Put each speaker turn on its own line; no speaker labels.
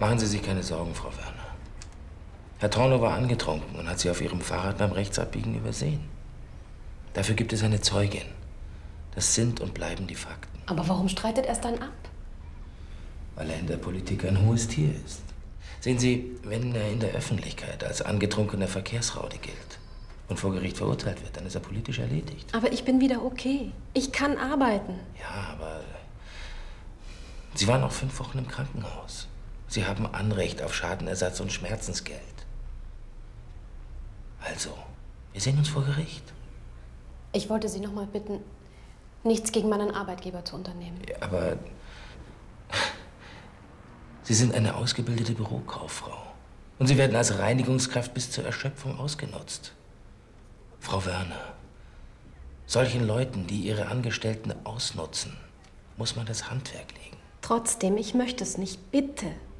Machen Sie sich keine Sorgen, Frau Werner. Herr Tornow war angetrunken und hat Sie auf Ihrem Fahrrad beim Rechtsabbiegen übersehen. Dafür gibt es eine Zeugin. Das sind und bleiben die Fakten.
Aber warum streitet er es dann ab?
Weil er in der Politik ein hohes Tier ist. Sehen Sie, wenn er in der Öffentlichkeit als angetrunkener Verkehrsraude gilt und vor Gericht verurteilt wird, dann ist er politisch erledigt.
Aber ich bin wieder okay. Ich kann arbeiten.
Ja, aber Sie waren noch 5 Wochen im Krankenhaus. Sie haben Anrecht auf Schadenersatz und Schmerzensgeld. Also, wir sehen uns vor Gericht.
Ich wollte Sie noch mal bitten, nichts gegen meinen Arbeitgeber zu unternehmen.
Ja, aber Sie sind eine ausgebildete Bürokauffrau. Und Sie werden als Reinigungskraft bis zur Erschöpfung ausgenutzt. Frau Werner, solchen Leuten, die ihre Angestellten ausnutzen, muss man das Handwerk legen.
Trotzdem, ich möchte es nicht. Bitte.